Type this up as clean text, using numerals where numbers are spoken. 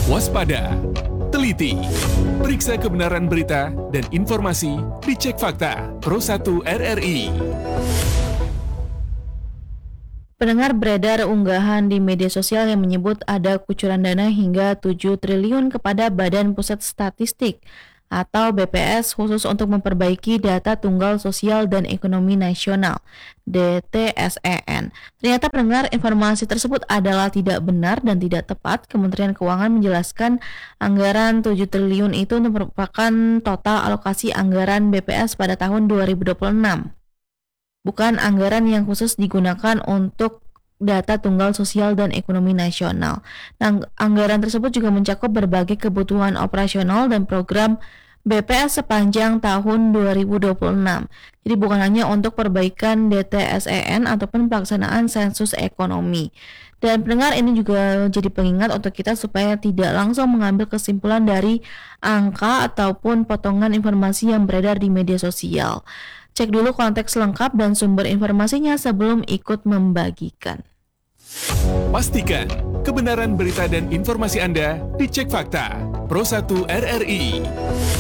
Waspada, teliti, periksa kebenaran berita dan informasi dicek fakta Pro1 RRI. Pendengar, beredar unggahan di media sosial yang menyebut ada kucuran dana hingga 7 triliun kepada Badan Pusat Statistik atau BPS khusus untuk memperbaiki data tunggal sosial dan ekonomi nasional (DTSEN). Ternyata pendengar, informasi tersebut adalah tidak benar dan tidak tepat. Kementerian Keuangan menjelaskan anggaran 7 triliun itu merupakan total alokasi anggaran BPS pada tahun 2026. Bukan anggaran yang khusus digunakan untuk data tunggal sosial dan ekonomi nasional. Nah, anggaran tersebut juga mencakup berbagai kebutuhan operasional dan program BPS sepanjang tahun 2026. Jadi bukan hanya untuk perbaikan DTSEN ataupun pelaksanaan sensus ekonomi. Dan pendengar, ini juga jadi pengingat untuk kita supaya tidak langsung mengambil kesimpulan dari angka ataupun potongan informasi yang beredar di media sosial. Cek dulu konteks lengkap dan sumber informasinya sebelum ikut membagikan. Pastikan kebenaran berita dan informasi Anda dicek fakta Pro1 RRI.